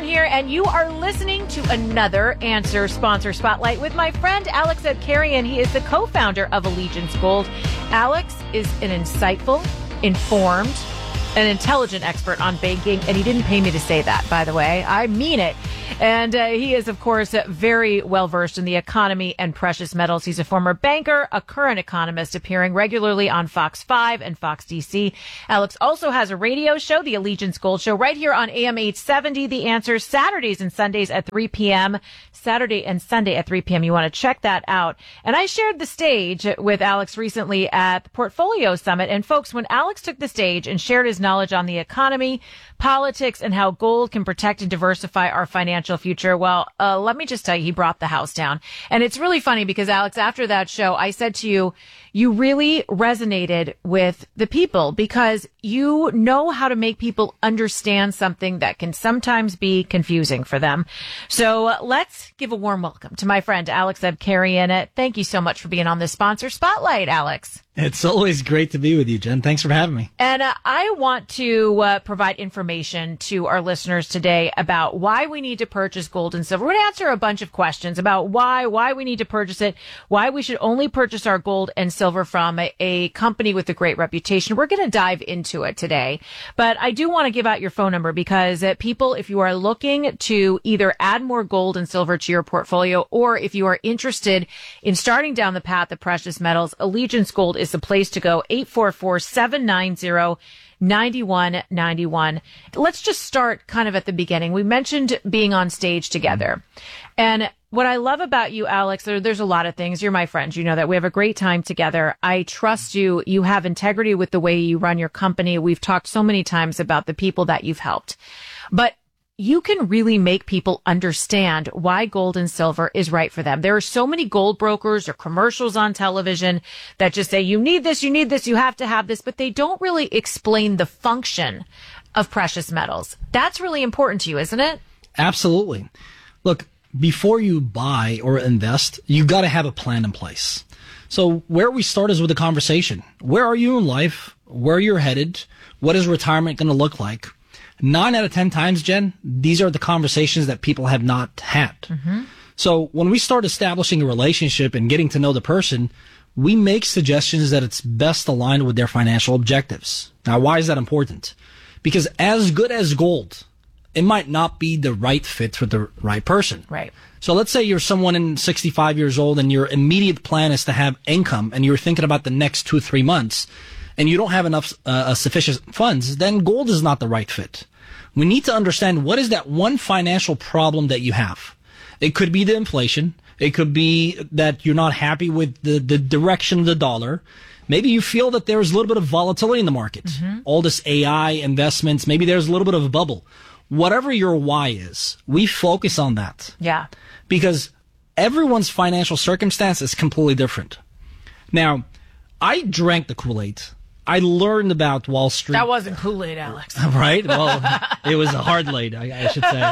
here, and you are listening to another Answer Sponsor Spotlight with my friend Alex Abkarian. He is the co-founder of Allegiance Gold. Alex is an insightful, informed, an intelligent expert on banking, and he didn't pay me to say that, by the way. I mean it. And uh, he is, of course, very well-versed in the economy and precious metals. He's a former banker, a current economist, appearing regularly on Fox five and Fox D C. Alex also has a radio show, the Allegiance Gold Show, right here on A M eight seventy, The Answer, Saturdays and Sundays at three p.m. Saturday and Sunday at three p.m. You want to check that out. And I shared the stage with Alex recently at the Portfolio Summit. And folks, when Alex took the stage and shared his knowledge on the economy, politics, and how gold can protect and diversify our financial future, well, uh, let me just tell you, he brought the house down. And it's really funny because, Alex, after that show, I said to you, you really resonated with the people because you know how to make people understand something that can sometimes be confusing for them. So uh, let's give a warm welcome to my friend Alex Abkarian. Thank you so much for being on the Sponsor Spotlight, Alex. It's always great to be with you, Jen. Thanks for having me. And uh, I want to uh, provide information to our listeners today about why we need to purchase gold and silver. We're going to answer a bunch of questions about why, why we need to purchase it, why we should only purchase our gold and silver from a, a company with a great reputation. We're going to dive into it today. But I do want to give out your phone number because uh, people, if you are looking to either add more gold and silver to your portfolio, or if you are interested in starting down the path of precious metals, Allegiance Gold is the place to go. eight four four, seven nine zero, nine one nine one. Let's just start kind of at the beginning. We mentioned being on stage together. And what I love about you, Alex, there, there's a lot of things. You're my friend. You know that. We have a great time together. I trust you. You have integrity with the way you run your company. We've talked so many times about the people that you've helped. But you can really make people understand why gold and silver is right for them. There are so many gold brokers or commercials on television that just say, you need this, you need this, you have to have this, but they don't really explain the function of precious metals. That's really important to you, isn't it? Absolutely. Look, before you buy or invest, you've got to have a plan in place. So where we start is with a conversation. Where are you in life? Where you're headed? What is retirement going to look like? Nine out of ten times, Jen, these are the conversations that people have not had. Mm-hmm. So when we start establishing a relationship and getting to know the person, we make suggestions that it's best aligned with their financial objectives. Now, why is that important? Because as good as gold, it might not be the right fit for the right person. Right. So let's say you're someone in sixty-five years old and your immediate plan is to have income and you're thinking about the next two, three months and you don't have enough uh, sufficient funds, then gold is not the right fit. We need to understand what is that one financial problem that you have. It could be the inflation. It could be that you're not happy with the, the direction of the dollar. Maybe you feel that there's a little bit of volatility in the market. Mm-hmm. All this A I investments, maybe there's a little bit of a bubble. Whatever your why is, we focus on that. Yeah. Because everyone's financial circumstance is completely different. Now, I drank the Kool-Aid. I learned about Wall Street. That wasn't Kool-Aid, Alex. Right? Well, it was a hard laid, I, I should say.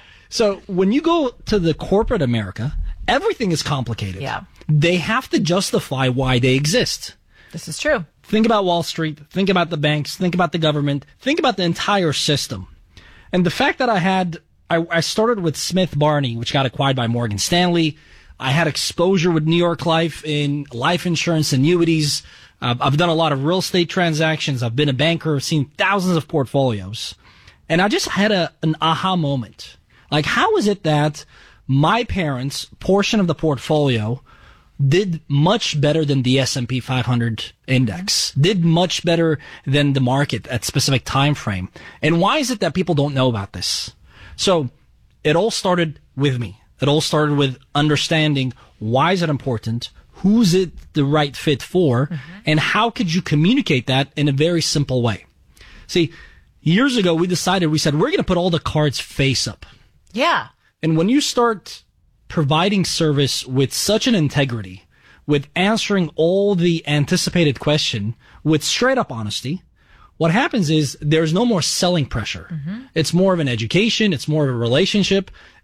So when you go to the corporate America, everything is complicated. Yeah. They have to justify why they exist. This is true. Think about Wall Street. Think about the banks. Think about the government. Think about the entire system. And the fact that I had, I, I started with Smith Barney, which got acquired by Morgan Stanley. I had exposure with New York Life in life insurance annuities. Uh, I've done a lot of real estate transactions. I've been a banker. I've seen thousands of portfolios. And I just had a, an aha moment. Like, how is it that my parents' portion of the portfolio did much better than the S and P five hundred index, did much better than the market at specific time frame? And why is it that people don't know about this? So it all started with me. It all started with understanding why is it important? Who's it the right fit for? Mm-hmm. And how could you communicate that in a very simple way? See, years ago, we decided, we said, we're going to put all the cards face up. Yeah. And when you start providing service with such an integrity, with answering all the anticipated question with straight up honesty, what happens is there's no more selling pressure. Mm-hmm. It's more of an education. It's more of a relationship.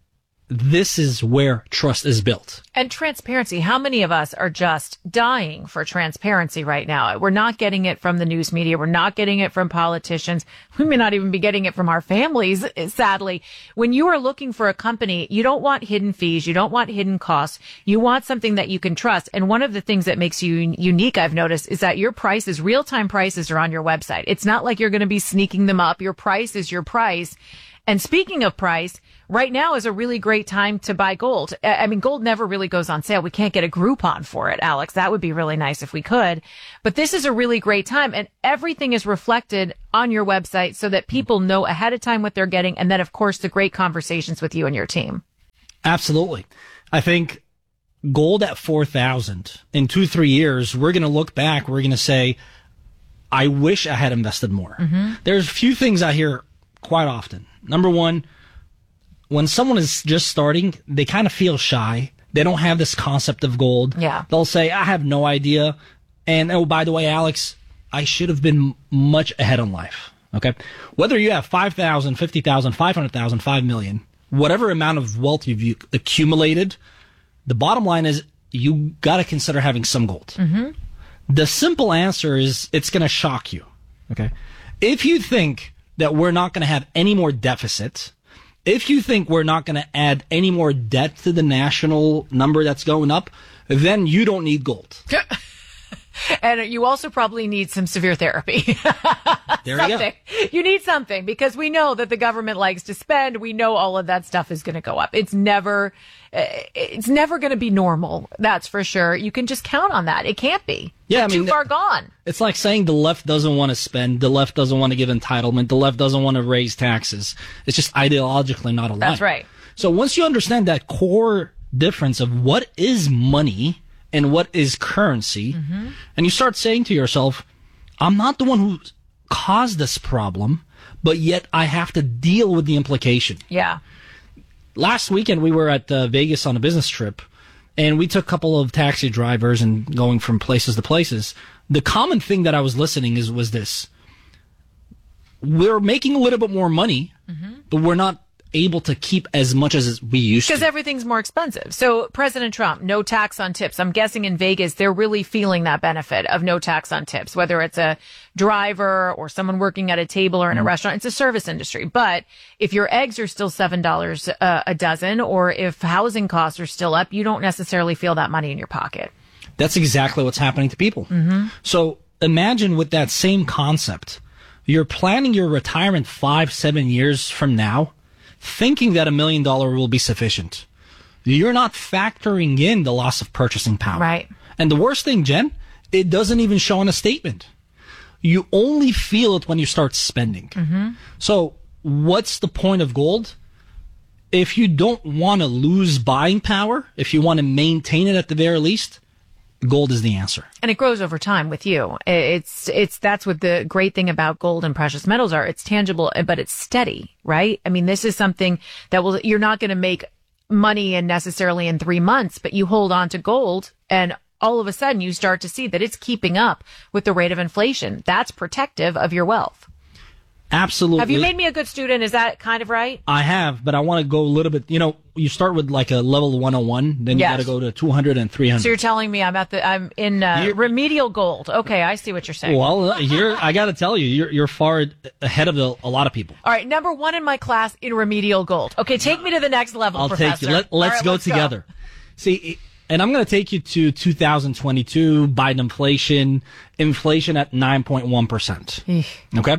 this is where trust is built. And transparency. How many of us are just dying for transparency right now? We're not getting it from the news media. We're not getting it from politicians. We may not even be getting it from our families, sadly. When you are looking for a company, you don't want hidden fees. You don't want hidden costs. You want something that you can trust. And one of the things that makes you unique, I've noticed, is that your prices, real-time prices, are on your website. It's not like you're going to be sneaking them up. Your price is your price. And speaking of price, right now is a really great time to buy gold. I mean, gold never really goes on sale. We can't get a Groupon for it, Alex. That would be really nice if we could. But this is a really great time, and everything is reflected on your website so that people know ahead of time what they're getting, and then, of course, the great conversations with you and your team. Absolutely. I think gold at four thousand, in two, three years, we're going to look back, we're going to say, I wish I had invested more. Mm-hmm. There's a few things I hear quite often. Number one, when someone is just starting, they kind of feel shy. They don't have this concept of gold. Yeah. They'll say, I have no idea. And, oh, by the way, Alex, I should have been much ahead in life. Okay. Whether you have five thousand, fifty thousand, five hundred thousand, five million, whatever amount of wealth you've accumulated, the bottom line is you got to consider having some gold. Mm-hmm. The simple answer is it's going to shock you. Okay. If you think that we're not going to have any more deficits, if you think we're not going to add any more debt to the national number that's going up, then you don't need gold. And you also probably need some severe therapy. There something. you go. You need something, because we know that the government likes to spend. We know all of that stuff is going to go up. It's never, it's never going to be normal. That's for sure. You can just count on that. It can't be. Yeah, We're I mean, too far gone. It's like saying the left doesn't want to spend, the left doesn't want to give entitlement, the left doesn't want to raise taxes. It's just ideologically not aligned. That's right. So once you understand that core difference of what is money and what is currency, Mm-hmm. and you start saying to yourself, I'm not the one who caused this problem, but yet I have to deal with the implication. Yeah. Last weekend, we were at uh, Vegas on a business trip, and we took a couple of taxi drivers and going from places to places. The common thing that I was listening is was this. We're making a little bit more money, Mm-hmm. but we're not able to keep as much as we used to. Because everything's more expensive. So President Trump, no tax on tips. I'm guessing in Vegas, they're really feeling that benefit of no tax on tips, whether it's a driver or someone working at a table or in a Mm. restaurant. It's a service industry. But if your eggs are still seven dollars uh, a dozen, or if housing costs are still up, you don't necessarily feel that money in your pocket. That's exactly what's happening to people. Mm-hmm. So imagine with that same concept, you're planning your retirement five, seven years from now, thinking that a million dollar will be sufficient. You're not factoring in the loss of purchasing power. Right. And the worst thing, Jen, it doesn't even show in a statement. You only feel it when you start spending. Mm-hmm. So what's the point of gold? If you don't want to lose buying power, if you want to maintain it at the very least, gold is the answer. And it grows over time with you. It's, it's, that's what the great thing about gold and precious metals are. It's tangible, but it's steady, right? I mean, this is something that will, you're not going to make money in necessarily in three months, but you hold on to gold and all of a sudden you start to see that it's keeping up with the rate of inflation. That's protective of your wealth. Absolutely. Have you made me a good student? Is that kind of right? I have, but I want to go a little bit, you know, you start with like a level one oh one, then you Yes. got to go to two hundred and three hundred. So you're telling me I'm at the, I'm in uh, remedial gold. Okay. I see what you're saying. Well, you're, I got to tell you, you're, you're far ahead of the, a lot of people. All right, number one in my class in remedial gold. Okay, take me to the next level, I'll Professor. take you. Let, let's All right, go let's together. See, and I'm going to take you to two thousand twenty-two, Biden inflation, inflation at nine point one percent. Okay?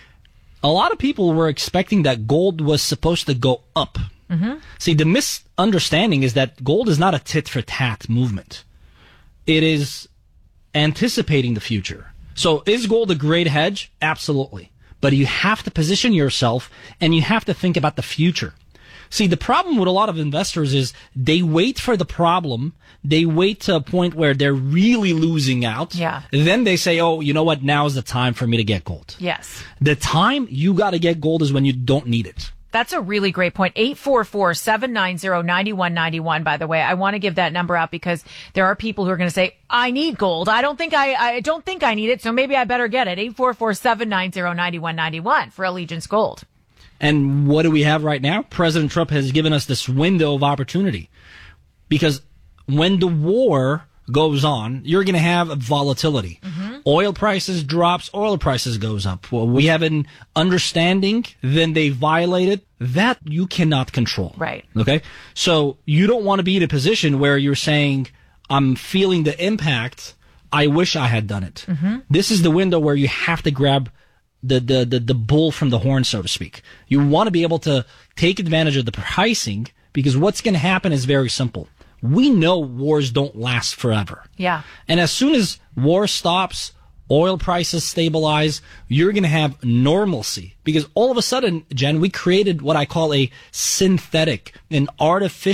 A lot of people were expecting that gold was supposed to go up. Mm-hmm. See, the misunderstanding is that gold is not a tit-for-tat movement. It is anticipating the future. So is gold a great hedge? Absolutely. But you have to position yourself and you have to think about the future. See, the problem with a lot of investors is they wait for the problem. They wait to a point where they're really losing out. Yeah. Then they say, oh, you know what? Now is the time for me to get gold. Yes. The time you got to get gold is when you don't need it. That's a really great point. eight four four, seven nine zero, nine one nine one, by the way. I want to give that number out because there are people who are going to say, I need gold. I don't think I, I don't think I need it, so maybe I better get it. eight four four, seven nine zero, nine one nine one for Allegiance Gold. And what do we have right now? President Trump has given us this window of opportunity. Because when the war goes on, you're going to have volatility. Mm-hmm. Oil prices drops, oil prices goes up. Well, we have an understanding, then they violate it. That you cannot control. Right. Okay? So you don't want to be in a position where you're saying, I'm feeling the impact. I wish I had done it. Mm-hmm. This is the window where you have to grab the, the, the, the bull from the horn, so to speak. You want to be able to take advantage of the pricing, because what's going to happen is very simple. We know wars don't last forever. Yeah. And as soon as war stops, oil prices stabilize, you're going to have normalcy. Because all of a sudden, Jen, we created what I call a synthetic, an artificial